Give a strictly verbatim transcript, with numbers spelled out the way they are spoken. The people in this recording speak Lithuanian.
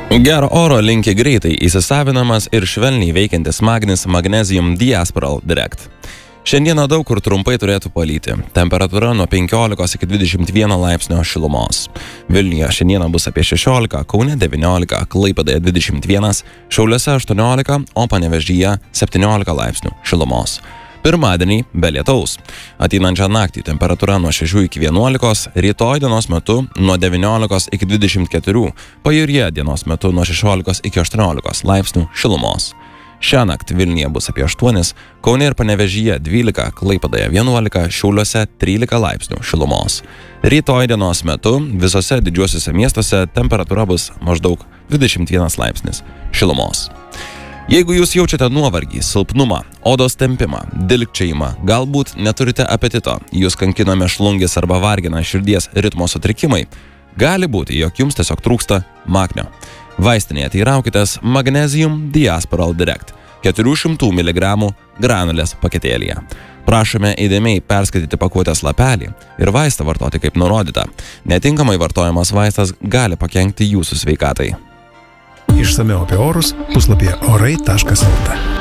Gero oro linki greitai įsisavinamas ir švelniai veikiantis magnis Magnesium Diasporal Direct. Šiandieną daug kur trumpai turėtų palyti. Temperatūra nuo penkiolikos iki dvidešimt vieno laipsnio šilumos. Vilniuje šiandieną bus apie šešiolika, Kaune devyniolika, Klaipėdoje dvidešimt vienas, Šiauliuose aštuoniolika, o Panevėžyje septyniolika laipsnių šilumos. Pirmadienį be lietaus. Ateinančią naktį temperatūra nuo šešių iki vienuolikos, rytoj dienos metu nuo devyniolikos iki dvidešimt keturių, pajūryje dienos metu nuo šešiolikos iki aštuoniolikos laipsnių šilumos. Šiąnakt Vilniuje bus apie aštuonis, Kaune ir Panevėžyje dvylika, Klaipėdoje vienuolika, Šiauliuose trylika laipsnių šilumos. Rytoj dienos metu visose didžiuosiuose miestuose temperatūra bus maždaug dvidešimt vienas laipsnis šilumos. Jeigu jūs jaučiate nuovargį, silpnumą, odos tempimą, dilgčiojimą, galbūt neturite apetito, jūs kankina mėšlungis arba vargina širdies ritmo sutrikimai, gali būti, jog jums tiesiog trūksta magnio. Vaistinėje teiraukitės Magnesium Diasporal Direct keturių šimtų miligramų granulės paketėlyje. Prašome įdėmiai perskaityti pakuotės lapelį ir vaistą vartoti kaip nurodyta. Netinkamai vartojamas vaistas gali pakenkti jūsų sveikatai. Išsamiau apie orus puslapyje orai taškas lt.